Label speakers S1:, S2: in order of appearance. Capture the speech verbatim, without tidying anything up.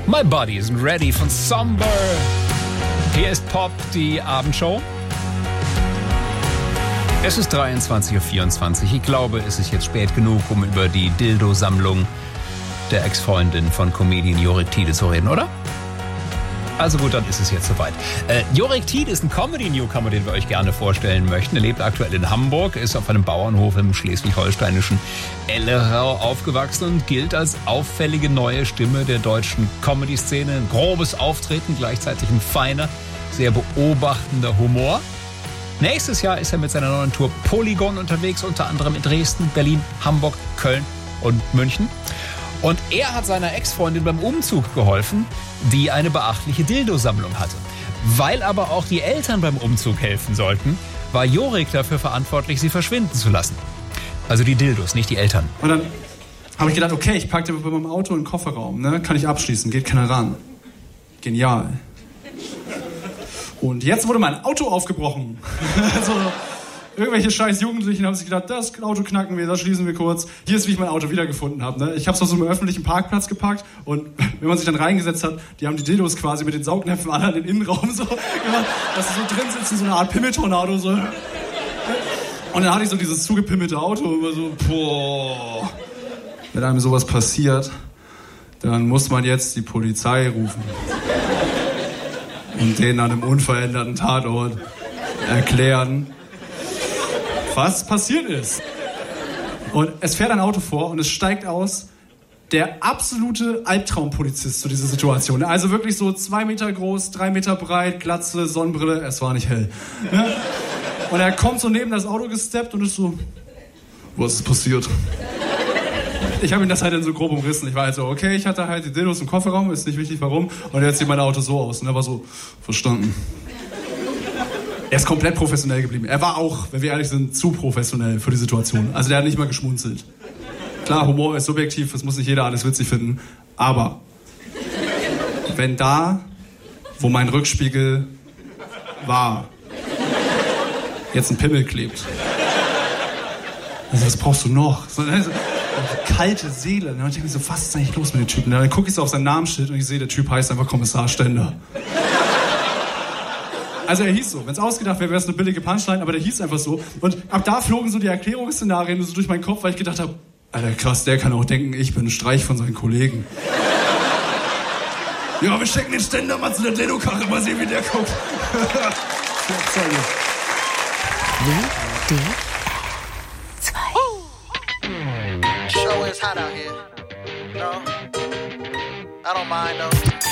S1: My Body Isn't Ready von Somber. Hier ist Pop, die Abendshow. Es ist dreiundzwanzig Uhr vierundzwanzig. Ich glaube, es ist jetzt spät genug, um über die Dildo-Sammlung der Ex-Freundin von Comedian Jorik Thiele zu reden, oder? Also gut, dann ist es jetzt soweit. Äh, Jorik Thiele ist ein Comedy-Newcomer, den wir euch gerne vorstellen möchten. Er lebt aktuell in Hamburg, ist auf einem Bauernhof im schleswig-holsteinischen Ellerau aufgewachsen und gilt als auffällige neue Stimme der deutschen Comedy-Szene. Ein grobes Auftreten, gleichzeitig ein feiner, sehr beobachtender Humor. Nächstes Jahr ist er mit seiner neuen Tour Polygon unterwegs, unter anderem in Dresden, Berlin, Hamburg, Köln und München. Und er hat seiner Ex-Freundin beim Umzug geholfen, die eine beachtliche Dildo-Sammlung hatte. Weil aber auch die Eltern beim Umzug helfen sollten, war Jorik dafür verantwortlich, sie verschwinden zu lassen. Also die Dildos, nicht die Eltern.
S2: Und dann habe ich gedacht, okay, ich packe bei meinem Auto in den Kofferraum, ne? Kann ich abschließen, geht keiner ran. Genial. Und jetzt wurde mein Auto aufgebrochen. Also, irgendwelche scheiß Jugendlichen haben sich gedacht, das Auto knacken wir, das schließen wir kurz. Hier ist, wie ich mein Auto wiedergefunden habe. Ne? Ich habe es auf so einem öffentlichen Parkplatz gepackt und wenn man sich dann reingesetzt hat, die haben die Dildos quasi mit den Saugnäpfen alle an den Innenraum so gemacht, dass sie so drin sitzen, so eine Art Pimmeltornado. So. Und dann hatte ich so dieses zugepimmelte Auto und immer so, boah, wenn einem sowas passiert, dann muss man jetzt die Polizei rufen. Und denen an einem unveränderten Tatort erklären, was passiert ist. Und es fährt ein Auto vor und es steigt aus der absolute Albtraumpolizist zu dieser Situation. Also wirklich so zwei Meter groß, drei Meter breit, Glatze, Sonnenbrille, es war nicht hell. Ja? Und er kommt so neben das Auto gesteppt und ist so, was ist passiert? Ich habe ihm das halt dann so grob umrissen. Ich war halt so, okay, ich hatte halt die Dildos im Kofferraum, ist nicht wichtig warum. Und jetzt sieht mein Auto so aus. Und er war so, verstanden. Er ist komplett professionell geblieben. Er war auch, wenn wir ehrlich sind, zu professionell für die Situation. Also der hat nicht mal geschmunzelt. Klar, Humor ist subjektiv, es muss nicht jeder alles witzig finden. Aber wenn da, wo mein Rückspiegel war, jetzt ein Pimmel klebt, also was brauchst du noch? So, also, kalte Seele. Und ich denke so, was ist eigentlich los mit dem Typen? Dann gucke ich so auf sein Namensschild und ich sehe, der Typ heißt einfach Kommissar Stender. Also er hieß so. Wenn es ausgedacht wäre, wäre es eine billige Punchline, aber der hieß einfach so. Und ab da flogen so die Erklärungsszenarien so durch meinen Kopf, weil ich gedacht habe, Alter krass, der kann auch denken, ich bin ein Streich von seinen Kollegen. Ja, wir stecken den Ständer mal zu der Dildo-Karre, mal sehen, wie der guckt.
S3: W D zwei.
S4: Show is hot out here. No, I don't mind though.